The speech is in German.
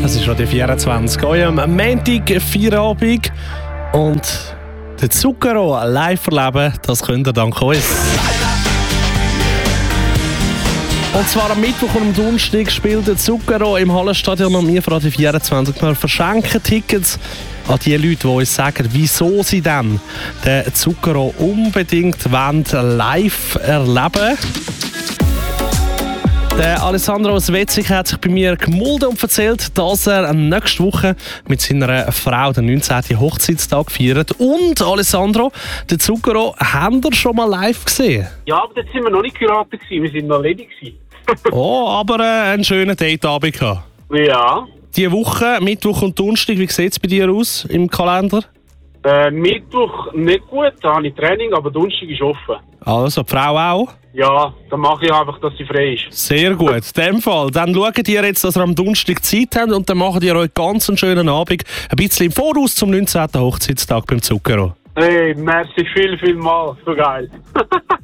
Das ist Radio 24, eurem Montag, Feierabend. Und den Zucchero live erleben, das könnt ihr dank uns. Und zwar am Mittwoch und am Donnerstag spielt der Zucchero im Hallenstadion und wir von Radio 24. Wir verschenken Tickets an die Leute, die uns sagen, wieso sie dann den Zucchero unbedingt live erleben wollen. Der Alessandro aus Wetzig hat sich bei mir gemulden und erzählt, dass er nächste Woche mit seiner Frau den 19. Hochzeitstag feiert. Und Alessandro, den Zucchero, haben wir schon mal live gesehen? Ja, aber dort sind wir noch nicht geheiratet gewesen, wir sind noch ledig gewesen. Oh, aber einen schönen Dateabend gehabt. Ja. Diese Woche, Mittwoch und Donnerstag, wie sieht es bei dir aus im Kalender? Mittwoch nicht gut, da habe ich Training, aber Donnerstag ist offen. Also, die Frau auch? Ja, dann mache ich einfach, dass sie frei ist. Sehr gut, in dem Fall. Dann schaut ihr jetzt, dass ihr am Donnerstag Zeit habt und dann macht ihr euch ganz einen schönen Abend. Ein bisschen im Voraus zum 19. Hochzeitstag beim Zucchero. Hey, merci viel mal. So geil.